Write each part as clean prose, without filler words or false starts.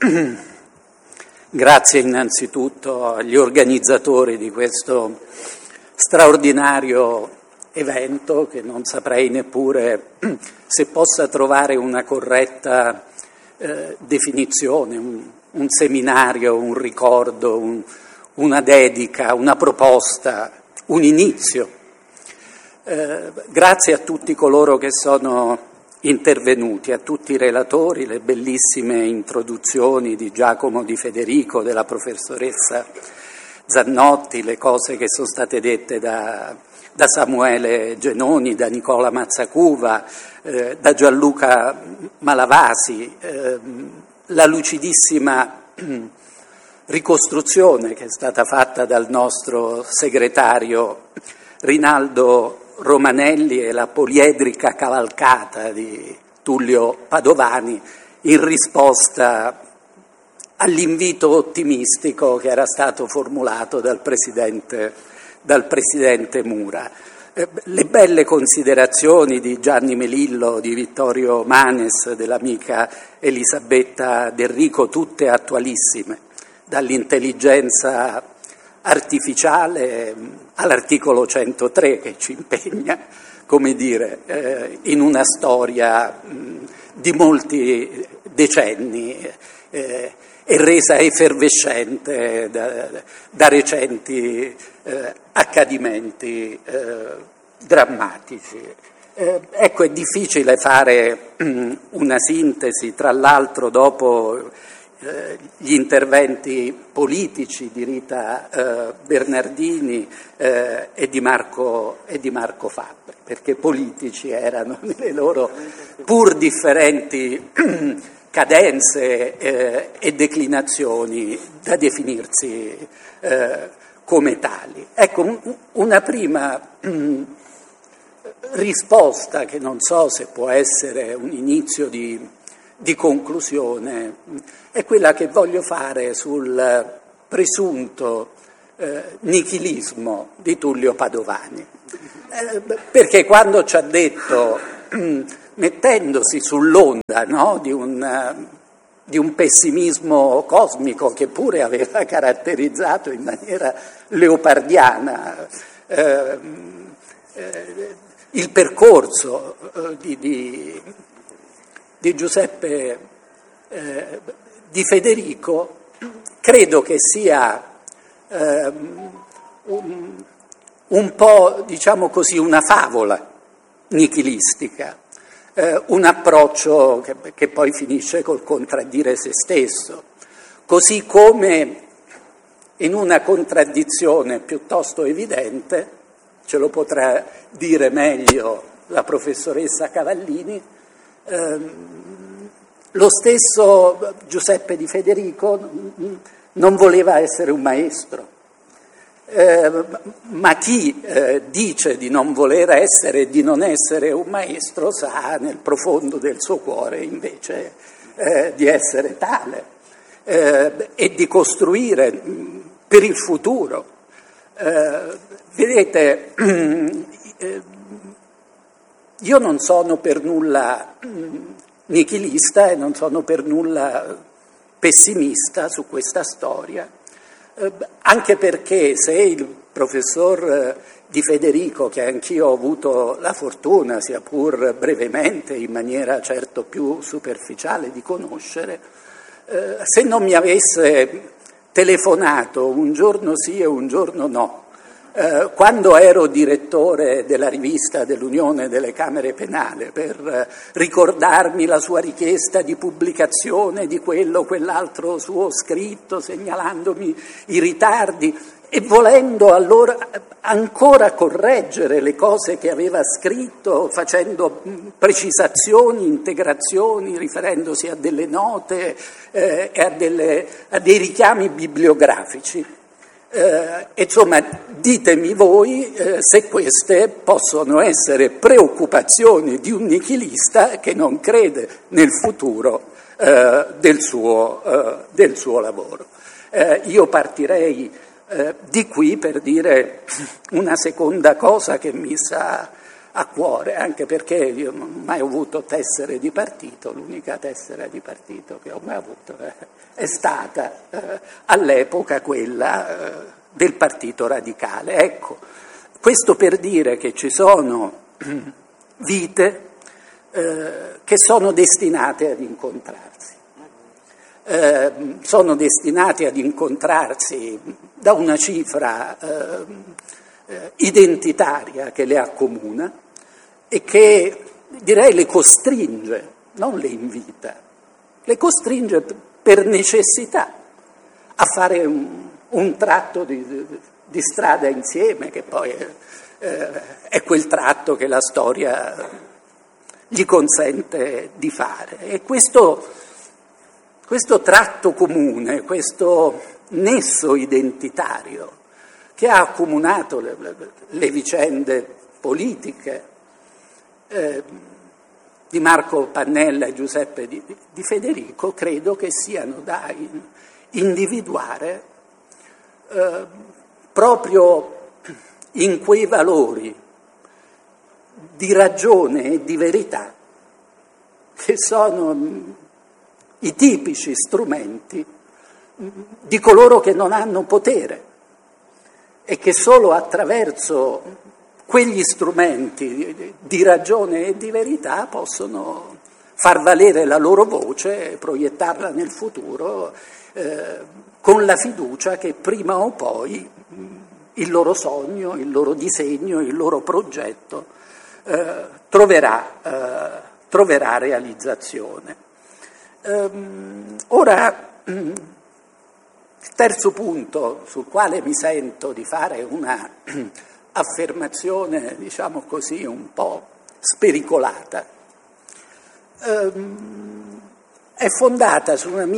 Grazie innanzitutto agli organizzatori di questo straordinario evento, che non saprei neppure se possa trovare una corretta definizione, un seminario, un ricordo, una dedica, una proposta, un inizio. Grazie a tutti coloro che sono intervenuti, a tutti i relatori, le bellissime introduzioni di Giacomo Di Federico, della professoressa Zannotti, le cose che sono state dette da Samuele Genoni, da Nicola Mazzacuva, da Gianluca Malavasi, la lucidissima ricostruzione che è stata fatta dal nostro segretario Rinaldo Romanelli e la poliedrica cavalcata di Tullio Padovani in risposta all'invito ottimistico che era stato formulato dal presidente Mura. Le belle considerazioni di Gianni Melillo, di Vittorio Manes, dell'amica Elisabetta D'Enrico, tutte attualissime, dall'intelligenza artificiale all'articolo 103 che ci impegna, come dire, in una storia di molti decenni e resa effervescente da recenti accadimenti drammatici. Ecco, è difficile fare una sintesi, tra l'altro dopo gli interventi politici di Rita Bernardini e di Marco Fabbri, perché politici erano nelle loro pur differenti cadenze e declinazioni da definirsi come tali. Ecco, una prima risposta, che non so se può essere un inizio di conclusione, è quella che voglio fare sul presunto nichilismo di Tullio Padovani, perché quando ci ha detto, mettendosi sull'onda, no, di un pessimismo cosmico che pure aveva caratterizzato in maniera leopardiana il percorso di Giuseppe Di Federico, credo che sia un po', diciamo così, una favola nichilistica, un approccio che poi finisce col contraddire se stesso, così come in una contraddizione piuttosto evidente, ce lo potrà dire meglio la professoressa Cavallini, lo stesso Giuseppe Di Federico non voleva essere un maestro, ma chi dice di non voler essere e di non essere un maestro sa nel profondo del suo cuore invece di essere tale e di costruire per il futuro. Vedete, io non sono per nulla nichilista e non sono per nulla pessimista su questa storia, anche perché se il professor Di Federico, che anch'io ho avuto la fortuna, sia pur brevemente, in maniera certo più superficiale, di conoscere, se non mi avesse telefonato un giorno sì e un giorno no, quando ero direttore della rivista dell'Unione delle Camere Penali, per ricordarmi la sua richiesta di pubblicazione di quello o quell'altro suo scritto, segnalandomi i ritardi e volendo allora ancora correggere le cose che aveva scritto, facendo precisazioni, integrazioni, riferendosi a delle note e a dei richiami bibliografici. Insomma, ditemi voi se queste possono essere preoccupazioni di un nichilista che non crede nel futuro del suo lavoro. Io partirei di qui per dire una seconda cosa che mi sa a cuore, anche perché io non ho mai avuto tessere di partito, l'unica tessera di partito che ho mai avuto è stata all'epoca quella del Partito Radicale. Ecco, questo per dire che ci sono vite che sono destinate ad incontrarsi. Sono destinati ad incontrarsi da una cifra identitaria che le accomuna e che direi le costringe, non le invita, le costringe per necessità a fare un tratto di strada insieme, che poi è quel tratto che la storia gli consente di fare. E questo tratto comune, questo nesso identitario che ha accomunato le vicende politiche di Marco Pannella e Giuseppe di Federico, credo che siano da individuare proprio in quei valori di ragione e di verità che sono i tipici strumenti di coloro che non hanno potere e che solo attraverso quegli strumenti di ragione e di verità possono far valere la loro voce e proiettarla nel futuro con la fiducia che prima o poi il loro sogno, il loro disegno, il loro progetto troverà realizzazione. Ora, il terzo punto sul quale mi sento di fare una affermazione, diciamo così, un po' spericolata, è fondata su una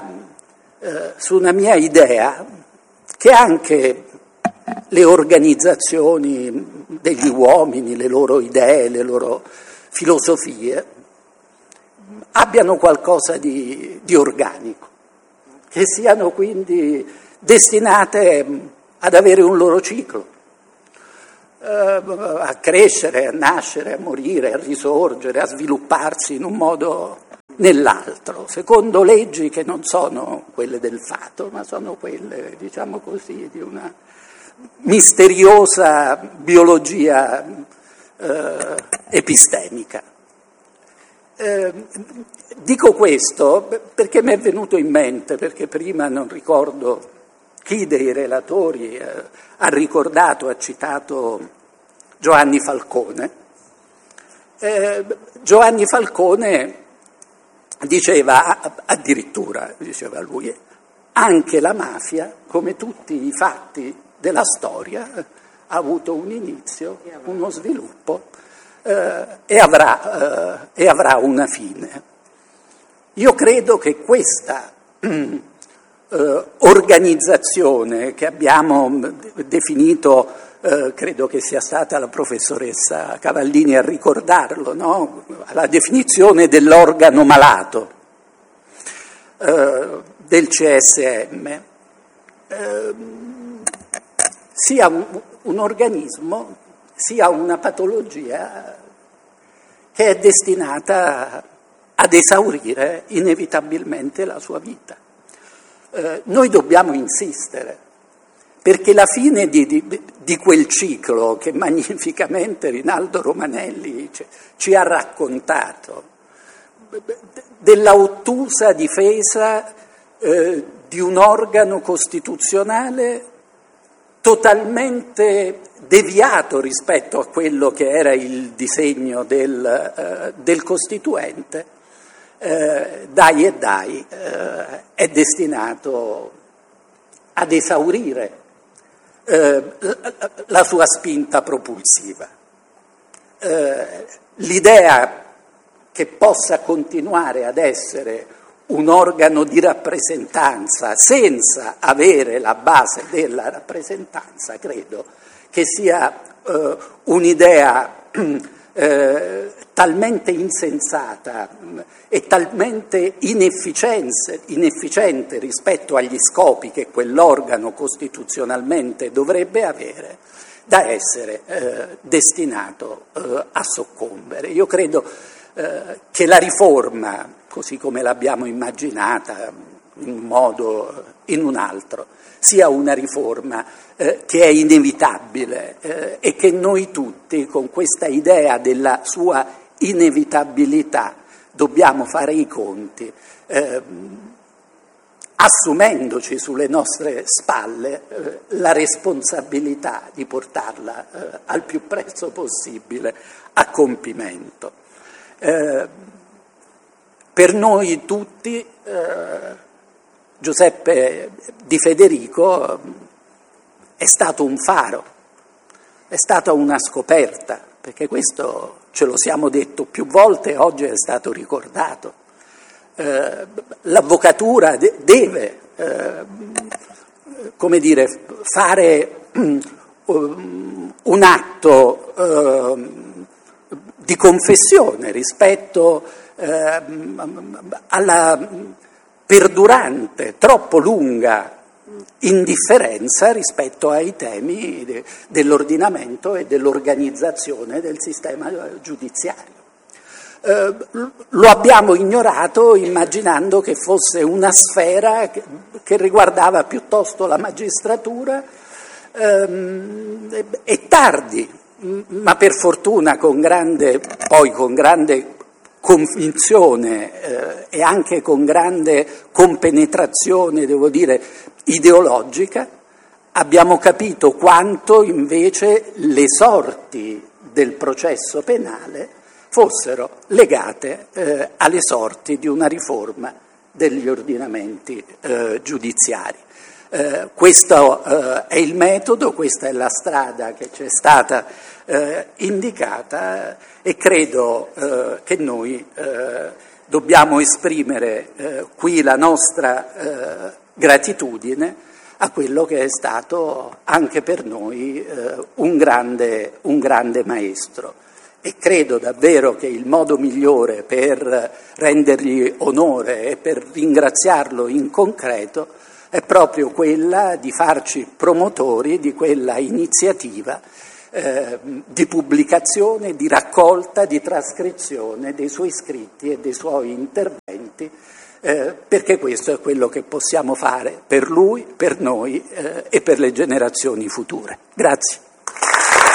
mia idea che anche le organizzazioni degli uomini, le loro idee, le loro filosofie abbiano qualcosa di organico, che siano quindi destinate ad avere un loro ciclo, a crescere, a nascere, a morire, a risorgere, a svilupparsi in un modo o nell'altro, secondo leggi che non sono quelle del fato, ma sono quelle, diciamo così, di una misteriosa biologia epistemica. Dico questo perché mi è venuto in mente, perché prima non ricordo chi dei relatori ha ricordato, ha citato Giovanni Falcone. Giovanni Falcone diceva, addirittura, diceva lui, anche la mafia, come tutti i fatti della storia, ha avuto un inizio, uno sviluppo e avrà una fine. Io credo che questa organizzazione che abbiamo definito, credo che sia stata la professoressa Cavallini a ricordarlo, no? La definizione dell'organo malato del CSM, sia un organismo, sia una patologia che è destinata ad esaurire inevitabilmente la sua vita. Noi dobbiamo insistere, perché la fine di quel ciclo che magnificamente Rinaldo Romanelli ci ha raccontato, della ottusa difesa di un organo costituzionale totalmente deviato rispetto a quello che era il disegno del Costituente, è destinato ad esaurire la sua spinta propulsiva. L'idea che possa continuare ad essere un organo di rappresentanza senza avere la base della rappresentanza, credo che sia un'idea talmente insensata e talmente inefficiente rispetto agli scopi che quell'organo costituzionalmente dovrebbe avere, da essere destinato a soccombere. Io credo che la riforma, così come l'abbiamo immaginata in un modo o in un altro, sia una riforma che è inevitabile e che noi tutti, con questa idea della sua inevitabilità, dobbiamo fare i conti, assumendoci sulle nostre spalle la responsabilità di portarla al più presto possibile a compimento. Per noi tutti Giuseppe Di Federico è stato un faro, è stata una scoperta, perché questo ce lo siamo detto più volte, oggi è stato ricordato. L'avvocatura deve, come dire, fare un atto di confessione rispetto alla perdurante, troppo lunga indifferenza rispetto ai temi dell'ordinamento e dell'organizzazione del sistema giudiziario. Lo abbiamo ignorato immaginando che fosse una sfera che riguardava piuttosto la magistratura e tardi, ma per fortuna con grande convinzione e anche con grande compenetrazione, devo dire, ideologica, abbiamo capito quanto invece le sorti del processo penale fossero legate alle sorti di una riforma degli ordinamenti giudiziari. Questo è il metodo, questa è la strada che ci è stata indicata e credo che noi dobbiamo esprimere qui la nostra gratitudine a quello che è stato anche per noi un grande maestro. E credo davvero che il modo migliore per rendergli onore e per ringraziarlo in concreto è proprio quella di farci promotori di quella iniziativa di pubblicazione, di raccolta, di trascrizione dei suoi scritti e dei suoi interventi, perché questo è quello che possiamo fare per lui, per noi e per le generazioni future. Grazie.